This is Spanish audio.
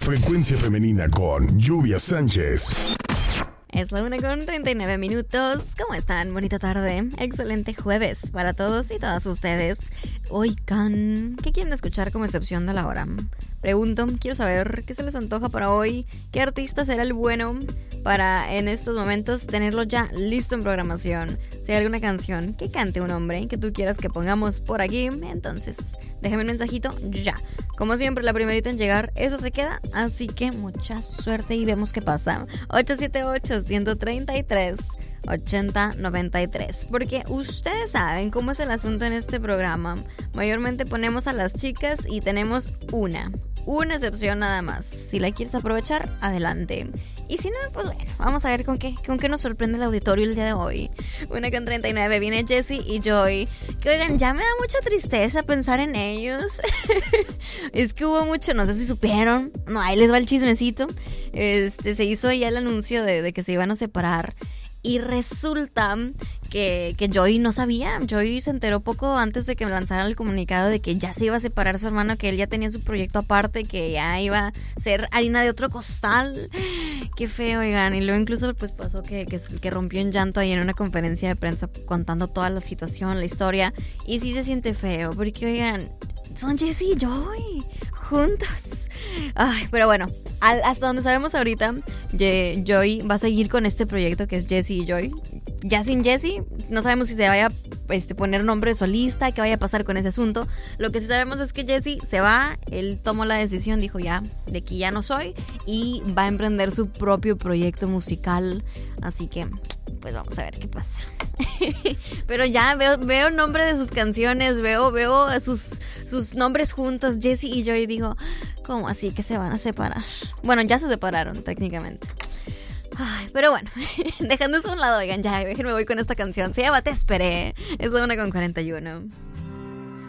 Frecuencia Femenina con Lluvia Sánchez. Es la 1:39. ¿Cómo están? Bonita tarde. Excelente jueves para todos y todas ustedes. Oigan, ¿qué quieren escuchar como excepción de la hora? Pregunto, quiero saber qué se les antoja para hoy, qué artista será el bueno para en estos momentos tenerlo ya listo en programación. Si hay alguna canción que cante un hombre que tú quieras que pongamos por aquí, entonces déjame un mensajito ya. Como siempre, la primerita en llegar, eso se queda, así que mucha suerte y vemos qué pasa. 878-133-8093. Porque ustedes saben cómo es el asunto en este programa. Mayormente ponemos a las chicas y tenemos una excepción nada más. Si la quieres aprovechar, adelante. Y si no, pues bueno, vamos a ver con qué nos sorprende el auditorio el día de hoy. 1:39, viene Jessie y Joy. Que oigan, ya me da mucha tristeza pensar en ellos. Es que hubo mucho, no sé si supieron. No, ahí les va el chismecito. Se hizo ya el anuncio de que se iban a separar. Y resulta que Joy no sabía. Joy se enteró poco antes de que lanzara el comunicado de que ya se iba a separar su hermano, que él ya tenía su proyecto aparte, que ya iba a ser harina de otro costal. Qué feo, oigan. Y luego incluso pues pasó que rompió en llanto ahí en una conferencia de prensa contando toda la situación, la historia. Y sí se siente feo, porque oigan, son Jessie y Joy juntos. Ay, pero bueno, hasta donde sabemos ahorita, Joy va a seguir con este proyecto que es Jessie y Joy. Ya sin Jessie, no sabemos si se vaya a poner nombre solista, qué vaya a pasar con ese asunto. Lo que sí sabemos es que Jessie se va, él tomó la decisión, dijo ya, de aquí ya no soy, y va a emprender su propio proyecto musical. Así que, pues vamos a ver qué pasa. Pero ya veo el nombre de sus canciones, veo sus nombres juntos, Jessie y Joy, digo, ¿cómo así que se van a separar? Bueno, ya se separaron técnicamente. Ay, pero bueno, dejando eso a un lado, oigan, ya, déjenme voy con esta canción. Se llama Te Esperé. Es la 1:41.